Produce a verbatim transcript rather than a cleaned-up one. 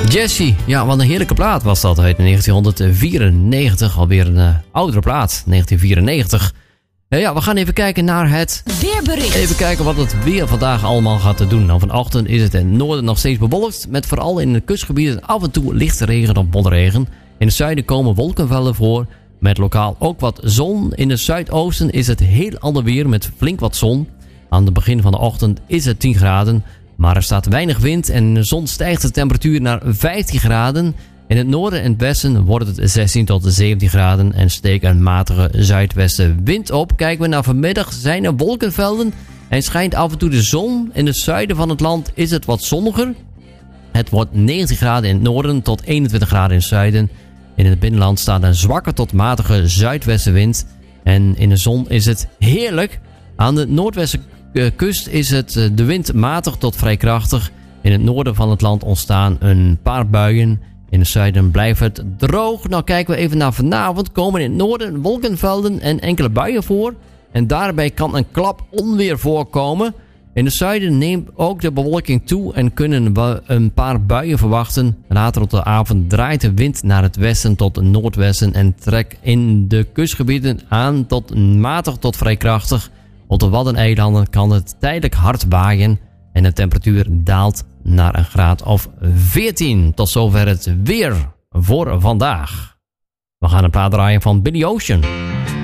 Jessie, ja, wat een heerlijke plaat was dat uit negentien vierennegentig. Alweer een uh, oudere plaat, negentien vierennegentig. Uh, ja, we gaan even kijken naar het weerbericht. Even kijken wat het weer vandaag allemaal gaat doen. Nou, vanochtend is het in het noorden nog steeds bewolkt, met vooral in de kustgebieden af en toe lichte regen of motregen. In het zuiden komen wolkenvelden voor, met lokaal ook wat zon. In het zuidoosten is het heel ander weer met flink wat zon. Aan het begin van de ochtend is het tien graden. Maar er staat weinig wind en in de zon stijgt de temperatuur naar vijftien graden. In het noorden en het westen wordt het zestien tot zeventien graden en steekt een matige zuidwestenwind op. Kijken we naar vanmiddag, zijn er wolkenvelden en schijnt af en toe de zon. In het zuiden van het land is het wat zonniger. Het wordt negentien graden in het noorden tot eenentwintig graden in het zuiden. In het binnenland staat een zwakke tot matige zuidwestenwind. En in de zon is het heerlijk. Aan de noordwesten kust is het de wind matig tot vrij krachtig. In het noorden van het land ontstaan een paar buien. In het zuiden blijft het droog. Nou kijken we even naar vanavond. Komen in het noorden wolkenvelden en enkele buien voor. En daarbij kan een klap onweer voorkomen. In het zuiden neemt ook de bewolking toe en kunnen we een paar buien verwachten. Later op de avond draait de wind naar het westen tot het noordwesten en trekt in de kustgebieden aan tot matig tot vrij krachtig. Op de Waddeneilanden kan het tijdelijk hard waaien en de temperatuur daalt naar een graad of veertien. Tot zover het weer voor vandaag. We gaan een plaat draaien van Billy Ocean.